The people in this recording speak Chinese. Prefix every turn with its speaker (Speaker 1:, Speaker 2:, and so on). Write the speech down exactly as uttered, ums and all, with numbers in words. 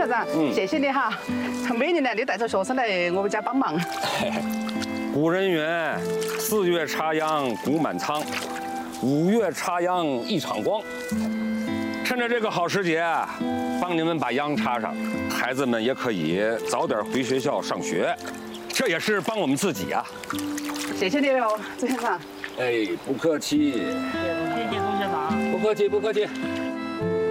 Speaker 1: 校长，
Speaker 2: 嗯
Speaker 1: 谢谢你哈。每年呢，你带着学生来我们家帮忙。
Speaker 2: 古人云：“四月插秧谷满仓，五月插秧一场光。”趁着这个好时节，帮你们把秧插上，孩子们也可以早点回学校上学，这也是帮我们自己呀。
Speaker 1: 谢谢你哦，周校长。
Speaker 2: 哎，不客气。
Speaker 3: 谢谢钟校长。
Speaker 2: 不客气，不客气。